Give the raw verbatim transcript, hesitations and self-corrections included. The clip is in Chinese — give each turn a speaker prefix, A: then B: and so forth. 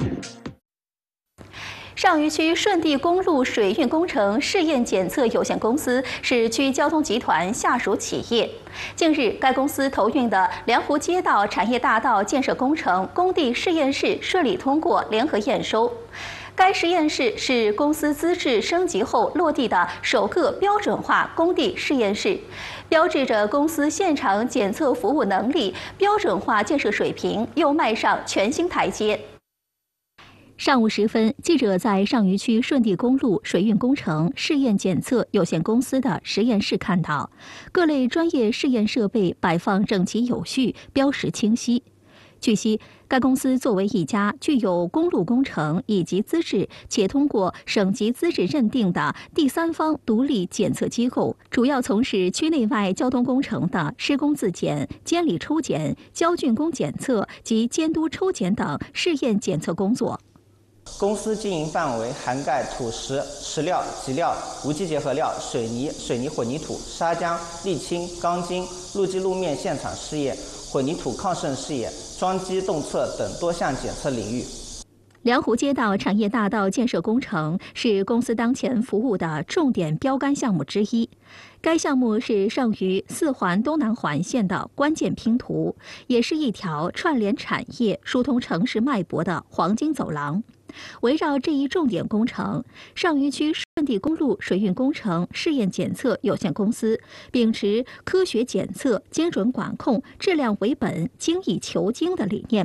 A: 上虞区顺地公路水运工程试验检测有限公司是区交通集团下属企业。近日，该公司投运的良湖街道产业大道建设工程工地试验室顺利通过联合验收。该实验室是公司资质升级后落地的首个标准化工地试验室，标志着公司现场检测服务能力、标准化建设水平又迈上全新台阶。上午时分，记者在上虞区顺地公路水运工程试验检测有限公司的实验室看到，各类专业试验设备摆放整齐有序，标识清晰。据悉，该公司作为一家具有公路工程以及资质且通过省级资质认定的第三方独立检测机构，主要从事区内外交通工程的施工自检、监理抽检、交竣工检测及监督抽检等试验检测工作。
B: 公司经营范围涵盖土石、石料、瘠料、无机结合料、水泥、水泥混凝土、砂浆、沥青、钢筋、路基路面现场试验、混凝土抗渗试验、桩基动测等多项检测领域。
A: 良湖街道产业大道建设工程是公司当前服务的重点标杆项目之一。该项目是上虞四环东南环线的关键拼图，也是一条串联产业、疏通城市脉搏的黄金走廊。围绕这一重点工程，上虞区顺地公路水运工程试验检测有限公司秉持科学检测、精准管控、质量为本、精益求精的理念，